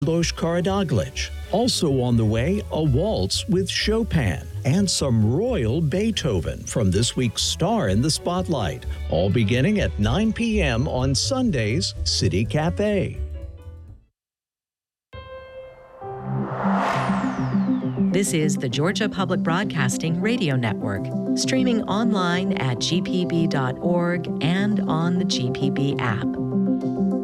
Milos Karadzic. Also on the way, a waltz with Chopin and some royal Beethoven from this week's Star in the Spotlight, all beginning at 9 p.m. on Sunday's City Cafe. This is the Georgia Public Broadcasting Radio Network, streaming online at gpb.org and on the GPB app.